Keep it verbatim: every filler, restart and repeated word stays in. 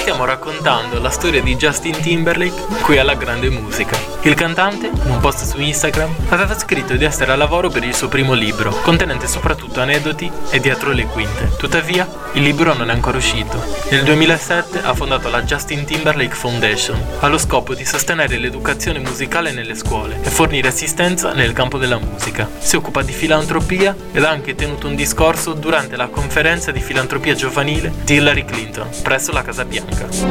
stiamo raccontando la storia di Justin Timberlake qui alla Grande Musica. Il cantante, in un post su Instagram, aveva scritto di essere al lavoro per il suo primo libro, contenente soprattutto aneddoti e dietro le quinte. Tuttavia, il libro non è ancora uscito. Nel duemilasette ha fondato la Justin Timberlake Foundation, allo scopo di sostenere l'educazione musicale nelle scuole e fornire assistenza nel campo della musica. Si occupa di filantropia ed ha anche tenuto un discorso durante la conferenza di filantropia giovanile di Hillary Clinton presso la Casa Bianca.